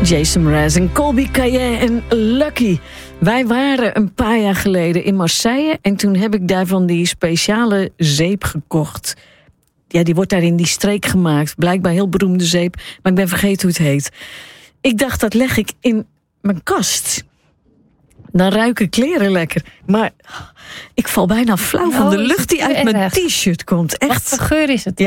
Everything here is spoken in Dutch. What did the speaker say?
Jason Mraz en Colby Caillet en Lucky. Wij waren een paar jaar geleden in Marseille en toen heb ik daarvan die speciale zeep gekocht. Ja, die wordt daar in die streek gemaakt. Blijkbaar heel beroemde zeep, maar ik ben vergeten hoe het heet. Ik dacht, dat leg ik in mijn kast. Dan ruiken kleren lekker. Maar ik val bijna flauw van de lucht die uit mijn t-shirt komt. Echt. Wat voor geur is het?